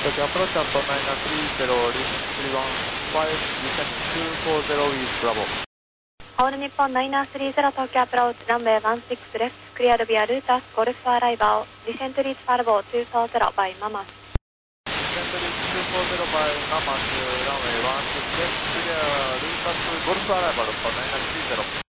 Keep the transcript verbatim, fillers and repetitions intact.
Tokyo approach Anton nine three zero, three one five, descending two four zero with Bravo. All Nippon nine three zero Tokyo approach, runway one six left, cleared via Lutas, Golf arrival, descent to reach Farbo two four zero by Mamas. Descent to reach two four zero by Mamas, runway one six left, clear Lutas, Golf arrival for nine three zero.